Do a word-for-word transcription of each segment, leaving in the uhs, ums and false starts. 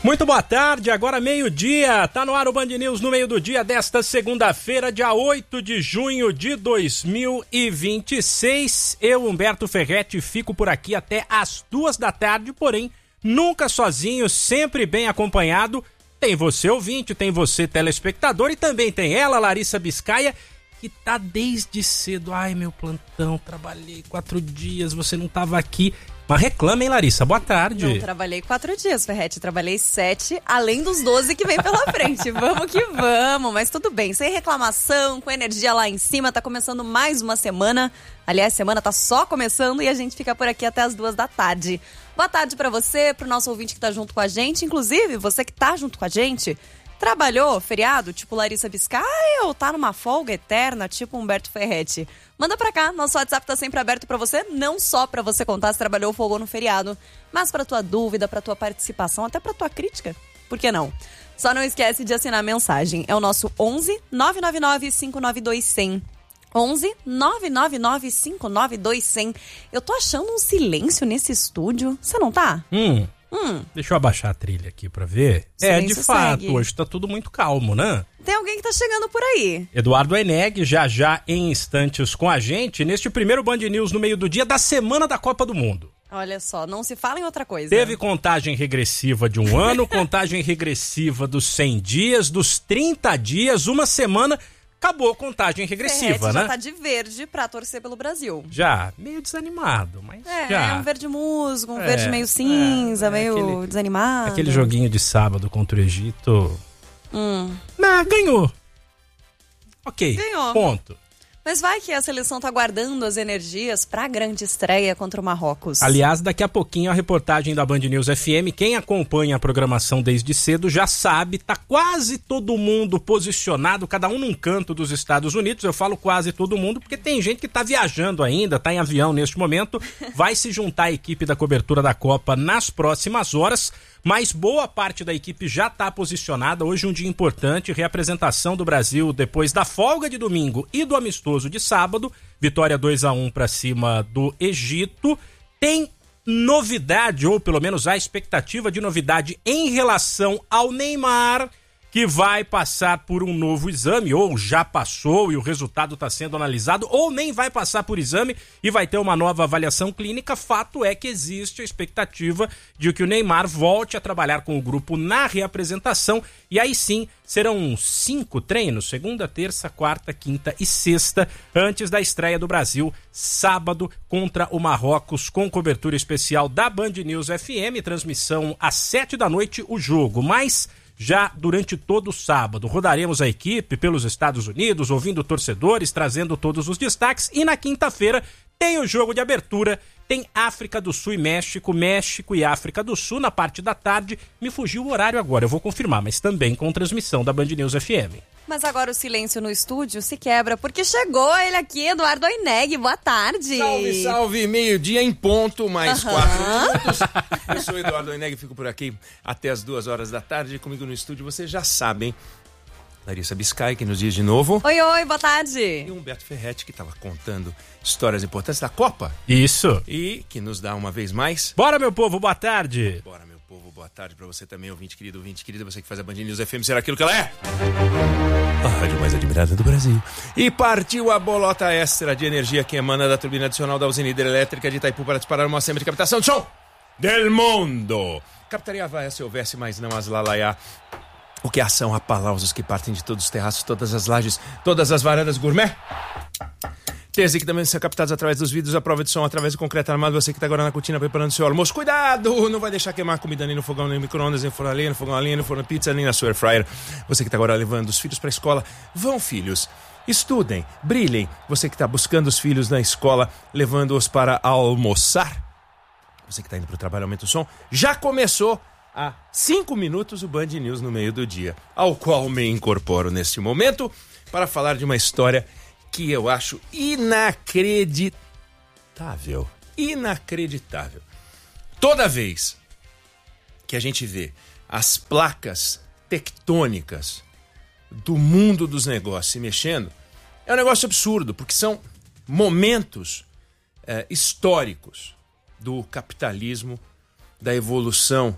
Muito boa tarde, agora meio-dia, tá no ar o Band News no meio do dia desta segunda-feira, dia oito de junho de dois mil e vinte e seis. Eu, Humberto Ferretti, fico por aqui até às duas da tarde, porém, nunca sozinho, sempre bem acompanhado. Tem você ouvinte, tem você telespectador e também tem ela, Larissa Biscaia, que tá desde cedo. Ai, meu plantão, trabalhei quatro dias, você não tava aqui. Mas reclama, hein, Larissa? Boa tarde. Não trabalhei quatro dias, Ferretti. Trabalhei sete, além dos doze que vem pela frente. Vamos que vamos, mas tudo bem. Sem reclamação, com energia lá em cima. Tá começando mais uma semana. Aliás, a semana tá só começando e a gente fica por aqui até as duas da tarde. Boa tarde pra você, pro nosso ouvinte que tá junto com a gente. Inclusive, você que tá junto com a gente, trabalhou feriado, tipo Larissa Biscaia, ou tá numa folga eterna, tipo Humberto Ferretti? Manda pra cá, nosso WhatsApp tá sempre aberto pra você, não só pra você contar se trabalhou ou folgou no feriado, mas pra tua dúvida, pra tua participação, até pra tua crítica. Por que não? Só não esquece de assinar a mensagem. É o nosso onze nove nove nove cinco nove dois zero zero. onze nove nove nove cinco nove dois zero zero. Eu tô achando um silêncio nesse estúdio. Você não tá? Hum. Hum. Deixa eu abaixar a trilha aqui pra ver. Silêncio é, de fato, segue. hoje tá tudo muito calmo, né? Tem alguém que tá chegando por aí. Eduardo Eneg, já já em instantes com a gente, neste primeiro Band News no meio do dia da semana da Copa do Mundo. Olha só, não se fala em outra coisa. Teve contagem regressiva de um ano, contagem regressiva dos cem dias, dos trinta dias, uma semana, acabou a contagem regressiva, Ferretti né? já tá de verde pra torcer pelo Brasil. Já, meio desanimado, mas É, já. é um verde musgo, um É, verde meio cinza, é, é meio aquele- desanimado. Aquele joguinho de sábado contra o Egito, Hum. né, ganhou. Ok, Ganhou. ponto. Mas vai que a seleção tá guardando as energias pra grande estreia contra o Marrocos. Aliás, daqui a pouquinho a reportagem da Band News F M, quem acompanha a programação desde cedo já sabe, tá quase todo mundo posicionado, cada um num canto dos Estados Unidos. Eu falo quase todo mundo porque tem gente que tá viajando ainda, tá em avião neste momento, vai se juntar à equipe da cobertura da Copa nas próximas horas, mas boa parte da equipe já tá posicionada. Hoje um dia importante, reapresentação do Brasil depois da folga de domingo e do amistoso de sábado, vitória dois a um para cima do Egito. Tem novidade, ou pelo menos a expectativa de novidade em relação ao Neymar, que vai passar por um novo exame, ou já passou e o resultado está sendo analisado, ou nem vai passar por exame e vai ter uma nova avaliação clínica. Fato é que existe a expectativa de que o Neymar volte a trabalhar com o grupo na reapresentação, e aí sim serão cinco treinos, segunda, terça, quarta, quinta e sexta, antes da estreia do Brasil, sábado, contra o Marrocos, com cobertura especial da Band News F M, transmissão às sete da noite, o jogo, mas já durante todo o sábado rodaremos a equipe pelos Estados Unidos, ouvindo torcedores, trazendo todos os destaques, e na quinta-feira tem o jogo de abertura, tem África do Sul e México, México e África do Sul na parte da tarde. Me fugiu o horário agora, eu vou confirmar, mas também com transmissão da Band News F M. Mas agora o silêncio no estúdio se quebra, porque chegou ele aqui, Eduardo Oineg. Boa tarde. Salve, salve, meio-dia em ponto, mais Aham. quatro minutos. Eu sou o Eduardo Oineg, fico por aqui até as duas horas da tarde. Comigo no estúdio, vocês já sabem, Larissa Biscaia, que nos diz de novo. Oi, oi, boa E tarde. o Humberto Ferretti, que estava contando histórias importantes da Copa. Isso. E que nos dá uma vez mais. Bora, meu povo, boa tarde. Bora, meu povo, boa tarde pra você também, ouvinte querido, ouvinte querida, você que faz a Band News F M ser aquilo que ela é. A rádio mais admirada do Brasil. E partiu a bolota extra de energia que emana da turbina adicional da usina hidrelétrica de Itaipu para disparar uma assembly de captação de som del mundo. Captaria a vaia se houvesse, mas não as lalaiá. O que são aplausos que partem de todos os terraços, todas as lajes, todas as varandas gourmet. Tens equipamentos são captados através dos vidros, a prova de som através do concreto armado. Você que está agora na cortina preparando seu almoço, cuidado! Não vai deixar queimar a comida nem no fogão, nem no micro-ondas, nem no forno a lenha, no fogão a lenha, no forno a pizza, nem na sua air fryer. Você que está agora levando os filhos para a escola, vão, filhos! Estudem, brilhem. Você que está buscando os filhos na escola, levando-os para almoçar. Você que está indo para o trabalho, aumenta o som. Já começou há cinco minutos o Band News no meio do dia, ao qual me incorporo neste momento para falar de uma história que eu acho inacreditável. Inacreditável. Toda vez que a gente vê as placas tectônicas do mundo dos negócios se mexendo, é um negócio absurdo, porque são momentos é, históricos do capitalismo, da evolução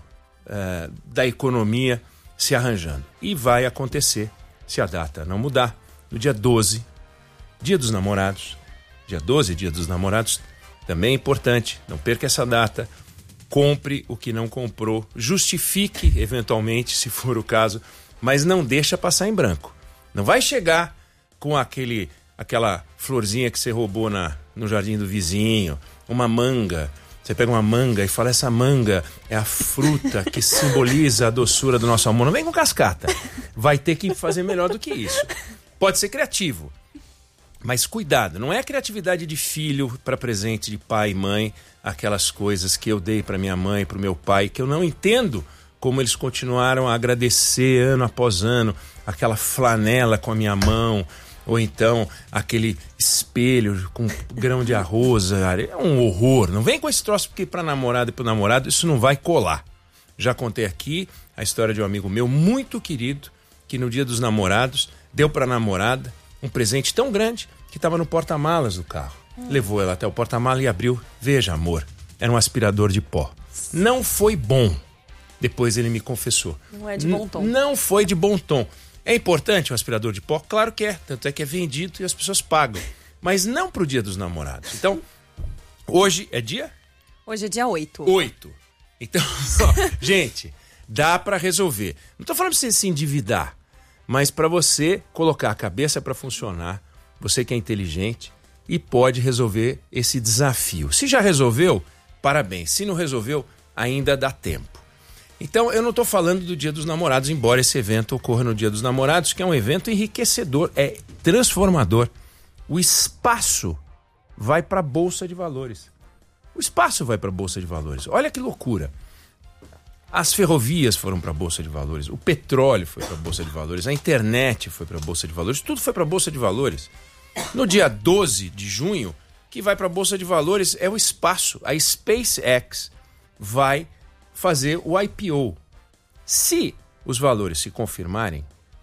uh, da economia se arranjando. E vai acontecer, se a data não mudar, no dia doze, dia dos namorados. Dia doze, dia dos namorados, também é importante, não perca essa data. Compre o que não comprou, justifique eventualmente, se for o caso, mas não deixa passar em branco. Não vai chegar com aquele, aquela florzinha que você roubou na, no jardim do vizinho, uma manga. Você pega uma manga e fala, essa manga é a fruta que simboliza a doçura do nosso amor. Não vem com cascata. Vai ter que fazer melhor do que isso. Pode ser criativo, mas cuidado. Não é a criatividade de filho para presente de pai e mãe, aquelas coisas que eu dei para minha mãe, para o meu pai, que eu não entendo como eles continuaram a agradecer ano após ano, aquela flanela com a minha mão, ou então aquele espelho com grão de arroz. É um horror. Não vem com esse troço, porque para namorada e para o namorado isso não vai colar. Já contei aqui a história de um amigo meu muito querido, que no dia dos namorados deu para a namorada um presente tão grande que estava no porta-malas do carro. Hum. Levou ela até o porta-malas e abriu. Veja, amor, era um aspirador de pó. Não foi bom. Depois ele me confessou. Não é de bom tom. N- não foi de bom tom. É importante um aspirador de pó? Claro que é. Tanto é que é vendido e as pessoas pagam. Mas não pro dia dos namorados. Então, hoje é dia? Hoje é dia oito. oito. Então, ó, gente, dá para resolver. Não tô falando pra você se endividar, mas para você colocar a cabeça para funcionar, você que é inteligente e pode resolver esse desafio. Se já resolveu, parabéns. Se não resolveu, ainda dá tempo. Então, eu não estou falando do Dia dos Namorados, embora esse evento ocorra no Dia dos Namorados, que é um evento enriquecedor, é transformador. O espaço vai para a Bolsa de Valores. O espaço vai para a Bolsa de Valores. Olha que loucura. As ferrovias foram para a Bolsa de Valores, o petróleo foi para a Bolsa de Valores, a internet foi para a Bolsa de Valores, tudo foi para a Bolsa de Valores. No dia doze de junho, que vai para a Bolsa de Valores é o espaço. A SpaceX vai fazer o I P O. Se os valores se confirmarem,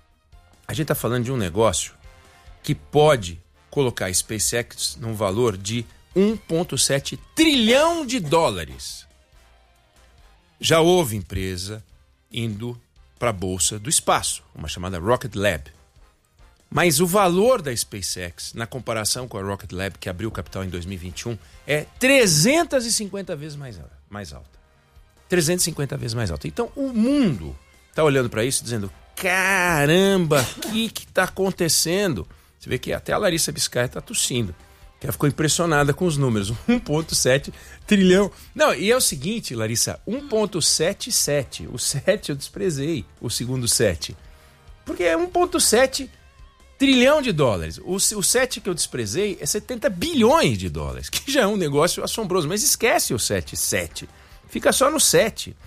a gente está falando de um negócio que pode colocar a SpaceX num valor de um vírgula sete trilhão de dólares. Já houve empresa indo para a Bolsa do Espaço, uma chamada Rocket Lab. Mas o valor da SpaceX, na comparação com a Rocket Lab, que abriu capital em dois mil e vinte e um, é trezentas e cinquenta vezes mais, mais alta. trezentas e cinquenta vezes mais alta. Então, o mundo está olhando para isso dizendo, caramba, o que está acontecendo? Você vê que até a Larissa Biscaia está tossindo, que ela ficou impressionada com os números. um vírgula sete trilhão. Não, e é o seguinte, Larissa, um vírgula setenta e sete. O sete eu desprezei, o segundo sete. Porque é um vírgula sete trilhão de dólares. O, o sete que eu desprezei é setenta bilhões de dólares, que já é um negócio assombroso. Mas esquece o sete, sete. Fica só no sete.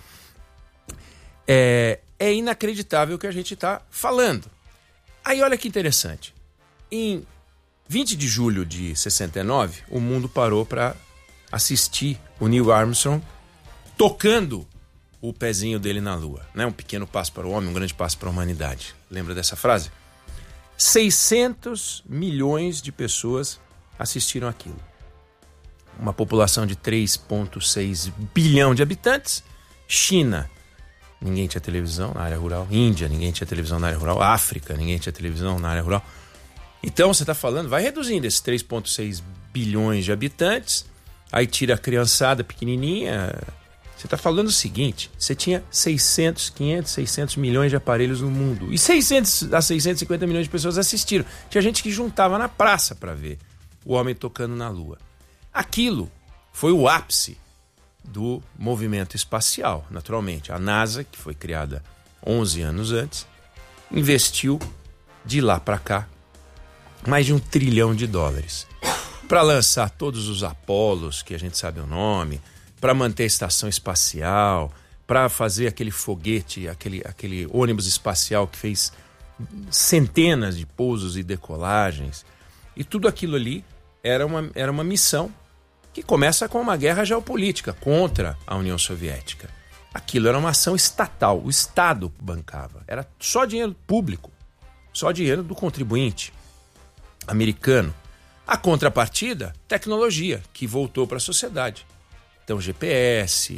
É, é inacreditável o que a gente está falando. Aí olha que interessante. Em vinte de julho de sessenta e nove, o mundo parou para assistir o Neil Armstrong tocando o pezinho dele na Lua. Né? Um pequeno passo para o homem, um grande passo para a humanidade. Lembra dessa frase? seiscentos milhões de pessoas assistiram aquilo. Uma população de três vírgula seis bilhão de habitantes. China, ninguém tinha televisão na área rural. Índia, ninguém tinha televisão na área rural. África, ninguém tinha televisão na área rural. Então, você está falando, vai reduzindo esses três vírgula seis bilhões de habitantes, aí tira a criançada pequenininha. Você está falando o seguinte, você tinha seiscentos, quinhentos, seiscentos milhões de aparelhos no mundo. E seiscentos a seiscentos e cinquenta milhões de pessoas assistiram. Tinha gente que juntava na praça para ver o homem tocando na Lua. Aquilo foi o ápice do movimento espacial, naturalmente. A NASA, que foi criada onze anos antes, investiu de lá para cá mais de um trilhão de dólares para lançar todos os Apolos, que a gente sabe o nome, para manter a estação espacial, para fazer aquele foguete, aquele, aquele ônibus espacial que fez centenas de pousos e decolagens. E tudo aquilo ali era uma, era uma missão que começa com uma guerra geopolítica contra a União Soviética. Aquilo era uma ação estatal, o Estado bancava. Era só dinheiro público, só dinheiro do contribuinte americano. A contrapartida, tecnologia, que voltou para a sociedade. Então, G P S,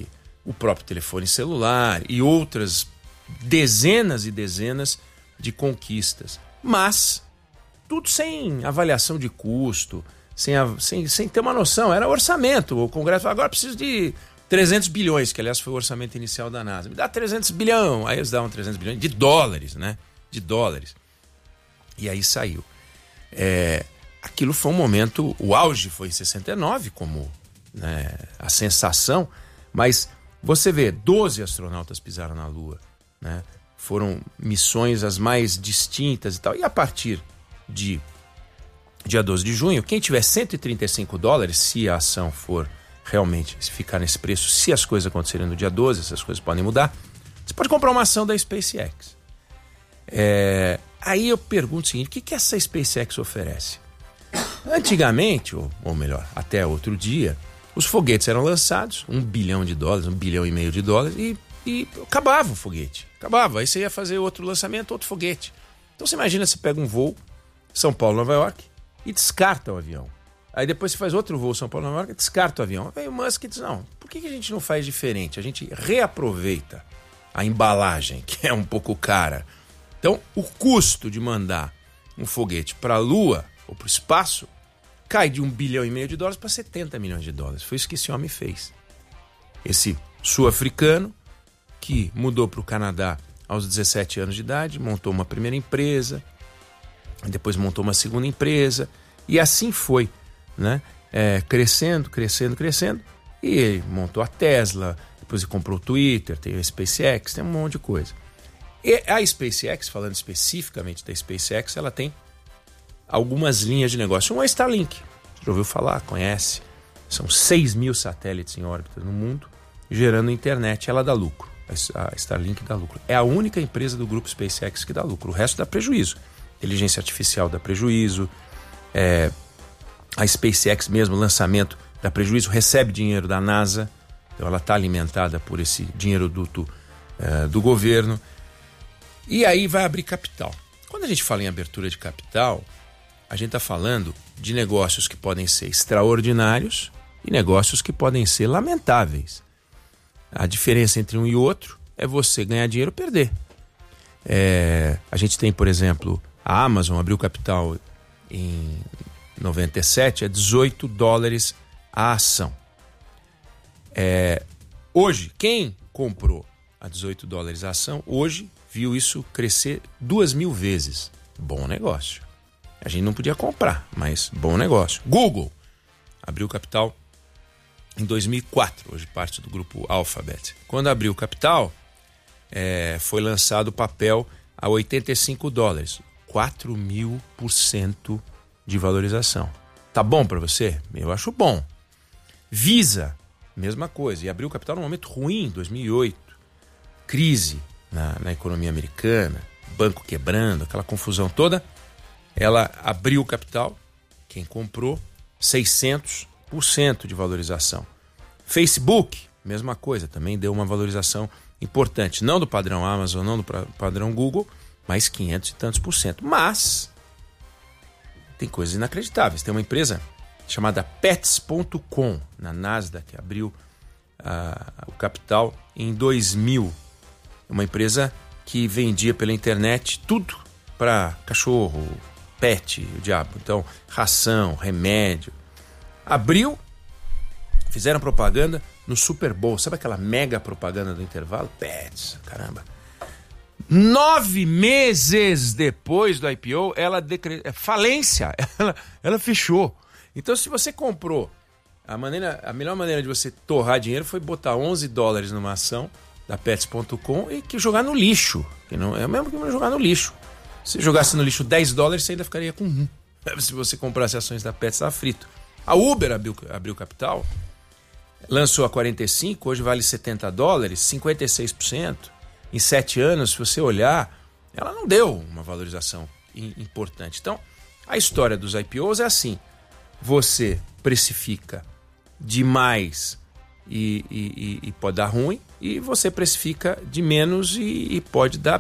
o próprio telefone celular e outras dezenas e dezenas de conquistas. Mas tudo sem avaliação de custo, sem, sem, sem ter uma noção. Era orçamento. O Congresso falou, agora preciso de trezentos bilhões, que aliás foi o orçamento inicial da NASA. Me dá trezentos bilhões. Aí eles davam trezentos bilhões de dólares, né? De dólares. E aí saiu. É, aquilo foi um momento, o auge foi em sessenta e nove, como, né, a sensação, mas você vê, doze astronautas pisaram na Lua, né? Foram missões as mais distintas e tal. E a partir de dia doze de junho, quem tiver cento e trinta e cinco dólares, se a ação for realmente, se ficar nesse preço, se as coisas acontecerem no dia doze, essas coisas podem mudar, você pode comprar uma ação da SpaceX. É, aí eu pergunto o seguinte, o que, que essa SpaceX oferece? Antigamente, ou, ou melhor, até outro dia, os foguetes eram lançados, um bilhão de dólares, um bilhão e meio de dólares, e, e acabava o foguete. Acabava, aí você ia fazer outro lançamento, outro foguete. Então você imagina, você pega um voo São Paulo, Nova York, e descarta o avião. Aí depois você faz outro voo São Paulo, Nova York, e descarta o avião. Aí o Musk diz, não, por que a gente não faz diferente? A gente reaproveita a embalagem, que é um pouco cara. Então, o custo de mandar um foguete para a Lua ou para o espaço cai de um bilhão e meio de dólares para setenta milhões de dólares. Foi isso que esse homem fez. Esse sul-africano que mudou para o Canadá aos dezessete anos de idade, montou uma primeira empresa, depois montou uma segunda empresa, e assim foi, né? É, crescendo, crescendo, crescendo, e ele montou a Tesla, depois ele comprou o Twitter, tem a SpaceX, tem um monte de coisa. E a SpaceX, falando especificamente da SpaceX, ela tem algumas linhas de negócio. Uma é a Starlink, você já ouviu falar, conhece? São seis mil satélites em órbita no mundo, gerando internet, ela dá lucro. A Starlink dá lucro. É a única empresa do grupo SpaceX que dá lucro, o resto dá prejuízo. Inteligência artificial dá prejuízo, é, a SpaceX mesmo, lançamento dá prejuízo, recebe dinheiro da NASA, então ela está alimentada por esse dinheiro duto é, do governo. E aí vai abrir capital. Quando a gente fala em abertura de capital, a gente está falando de negócios que podem ser extraordinários e negócios que podem ser lamentáveis. A diferença entre um e outro é você ganhar dinheiro ou perder. É, a gente tem, por exemplo, a Amazon abriu capital em noventa e sete, é dezoito dólares a ação. É, hoje, quem comprou a dezoito dólares a ação, hoje viu isso crescer duas mil vezes. Bom negócio. A gente não podia comprar, mas bom negócio. Google abriu capital em dois mil e quatro, hoje parte do grupo Alphabet. Quando abriu capital, é, foi lançado o papel a oitenta e cinco dólares. quatro mil por cento de valorização. Tá bom para você? Eu acho bom. Visa, mesma coisa. E abriu capital num momento ruim, dois mil e oito. Crise na, na economia americana, banco quebrando, aquela confusão toda. Ela abriu o capital, quem comprou, seiscentos por cento de valorização. Facebook, mesma coisa, também deu uma valorização importante. Não do padrão Amazon, não do padrão Google, mas quinhentos e tantos por cento. Mas tem coisas inacreditáveis. Tem uma empresa chamada Pets ponto com na Nasdaq, que abriu uh, o capital em dois mil. Uma empresa que vendia pela internet tudo para cachorro, pet, o diabo. Então, ração, remédio. Abriu, fizeram propaganda no Super Bowl. Sabe aquela mega propaganda do intervalo? Pets, caramba. Nove meses depois do I P O, ela decre... falência, ela, ela fechou. Então, se você comprou, a, maneira, a melhor maneira de você torrar dinheiro foi botar onze dólares numa ação da Pets ponto com e que jogar no lixo. Que não, é o mesmo que jogar no lixo. Se jogasse no lixo dez dólares, você ainda ficaria com um. Se você comprasse ações da Pets, estava frito. A Uber abriu, abriu capital, lançou a quarenta e cinco, hoje vale setenta dólares, cinquenta e seis por cento. Em sete anos, se você olhar, ela não deu uma valorização importante. Então, a história dos I P Os é assim, você precifica demais e, e, e pode dar ruim, e você precifica de menos e, e pode dar